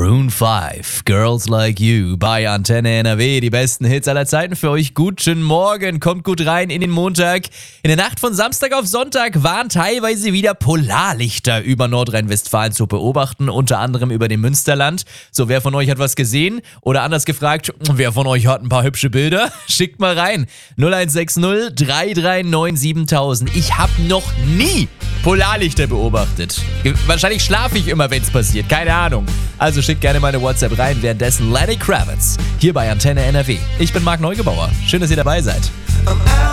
Maroon 5, Girls Like You bei Antenne NRW. Die besten Hits aller Zeiten für euch. Guten Morgen, kommt gut rein in den Montag. In der Nacht von Samstag auf Sonntag waren teilweise wieder Polarlichter über Nordrhein-Westfalen zu beobachten, unter anderem über dem Münsterland. So, wer von euch hat was gesehen? Oder anders gefragt, wer von euch hat ein paar hübsche Bilder? Schickt mal rein. 0160 339 7000. Ich habe noch nie Polarlichter beobachtet. Wahrscheinlich schlafe ich immer, wenn es passiert. Keine Ahnung. Also schickt gerne meine WhatsApp rein. Währenddessen Lenny Kravitz hier bei Antenne NRW. Ich bin Marc Neugebauer. Schön, dass ihr dabei seid.